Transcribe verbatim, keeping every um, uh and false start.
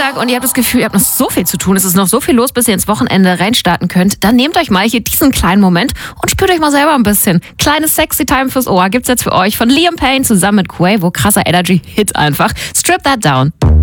Montag und ihr habt das Gefühl, ihr habt noch so viel zu tun, es ist noch so viel los, bis ihr ins Wochenende reinstarten könnt, dann nehmt euch mal hier diesen kleinen Moment und spürt euch mal selber ein bisschen. Kleines Sexy Time fürs Ohr gibt's jetzt für euch von Liam Payne zusammen mit Quavo. Krasser Energy-Hit einfach. Strip That Down.